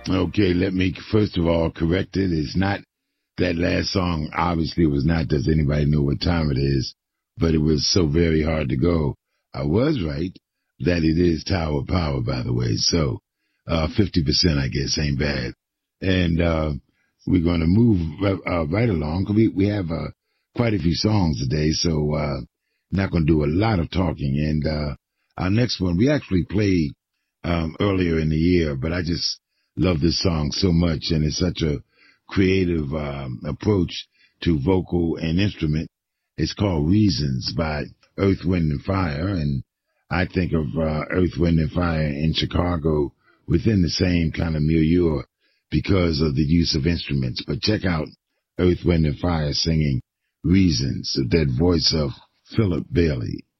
Okay, let me first of all correct it. It's not that last song. Obviously, it was not. Does anybody know what time it is? But it was so very hard to go. I was right that it is Tower Power, by the way. So, 50%, I guess, ain't bad. And, we're going to move, right along. We have, quite a few songs today. So, not going to do a lot of talking. And, our next one, we actually played, earlier in the year, but I just love this song so much. And it's such a creative, approach to vocal and instrument. It's called Reasons by Earth, Wind and Fire. And I think of, Earth, Wind and Fire in Chicago within the same kind of milieu because of the use of instruments. But check out Earth, Wind and Fire singing Reasons, that voice of Philip Bailey.